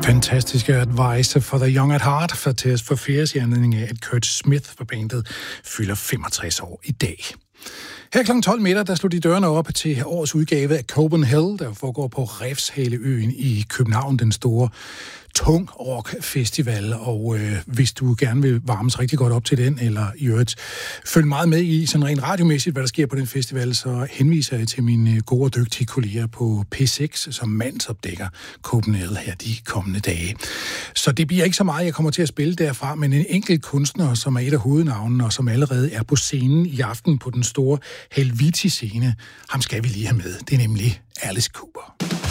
Fantastiske Advice for the Young at Heart for Tears for Fears i anledning af, at Kurt Smith fra bandet fylder 65 år i dag. Her kl. 12 middag, der slog de dørene op til årets udgave af Copenhagen, der foregår på Refshaleøen i København, den store tung rock festival, og hvis du gerne vil varmes rigtig godt op til den, eller i øvrigt følge meget med i sådan rent radiomæssigt, hvad der sker på den festival, så henviser jeg til mine gode og dygtige kolleger på P6, som mandsopdækker Copenhagen her de kommende dage. Så det bliver ikke så meget, jeg kommer til at spille derfra, men en enkelt kunstner, som er et af hovednavnene, og som allerede er på scenen i aften på den store Helviti-scene, ham skal vi lige have med. Det er nemlig Alice Cooper.